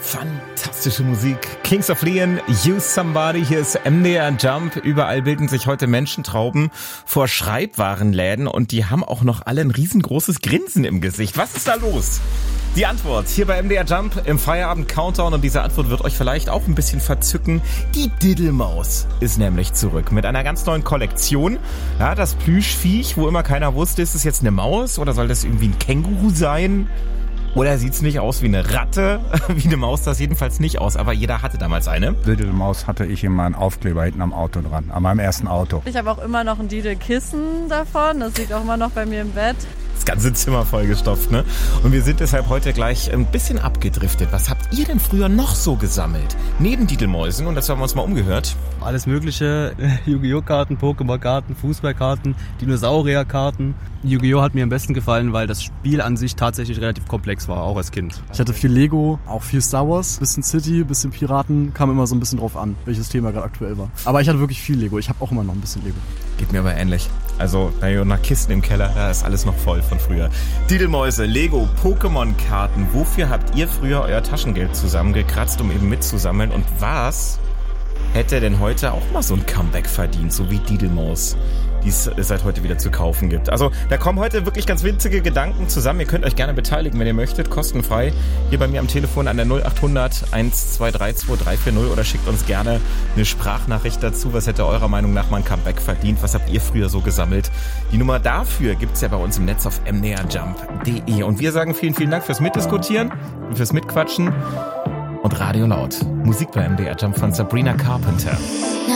Fantastische Musik. Kings of Leon, You Somebody. Hier ist MDR Jump. Überall bilden sich heute Menschentrauben vor Schreibwarenläden und die haben auch noch alle ein riesengroßes Grinsen im Gesicht. Was ist da los? Die Antwort hier bei MDR Jump im Feierabend-Countdown, und diese Antwort wird euch vielleicht auch ein bisschen verzücken. Die Diddelmaus ist nämlich zurück mit einer ganz neuen Kollektion. Ja, das Plüschviech, wo immer keiner wusste, ist es jetzt eine Maus oder soll das irgendwie ein Känguru sein? Oder sieht's nicht aus wie eine Ratte? Wie eine Maus das jedenfalls nicht aus, aber jeder hatte damals eine. Diddelmaus hatte ich immer einen Aufkleber hinten am Auto dran, an meinem ersten Auto. Ich habe auch immer noch ein Diddelkissen davon, das liegt auch immer noch bei mir im Bett. Das ganze Zimmer vollgestopft, ne? Und wir sind deshalb heute gleich ein bisschen abgedriftet. Was habt ihr denn früher noch so gesammelt? Neben Diddelmäusen, und das haben wir uns mal umgehört. Alles mögliche, Yu-Gi-Oh! Karten, Pokémon-Karten, Fußballkarten, Dinosaurier-Karten. Yu-Gi-Oh! Hat mir am besten gefallen, weil das Spiel an sich tatsächlich relativ komplex war, auch als Kind. Ich hatte viel Lego, auch viel Star Wars, bisschen City, bisschen Piraten, kam immer so ein bisschen drauf an, welches Thema gerade aktuell war. Aber ich hatte wirklich viel Lego, ich habe auch immer noch ein bisschen Lego. Geht mir aber ähnlich. Also, nach Kisten im Keller, da ist alles noch voll von früher. Diddelmäuse, Lego, Pokémon-Karten. Wofür habt ihr früher euer Taschengeld zusammengekratzt, um eben mitzusammeln? Und was hätte denn heute auch mal so ein Comeback verdient, so wie Diddelmaus, die es seit heute wieder zu kaufen gibt? Also, da kommen heute wirklich ganz winzige Gedanken zusammen. Ihr könnt euch gerne beteiligen, wenn ihr möchtet, kostenfrei. Hier bei mir am Telefon an der 0800 123 2340 oder schickt uns gerne eine Sprachnachricht dazu. Was hätte eurer Meinung nach mal ein Comeback verdient? Was habt ihr früher so gesammelt? Die Nummer dafür gibt's ja bei uns im Netz auf mdrjump.de. Und wir sagen vielen, vielen Dank fürs Mitdiskutieren und fürs Mitquatschen. Und Radio laut. Musik bei MDR Jump von Sabrina Carpenter.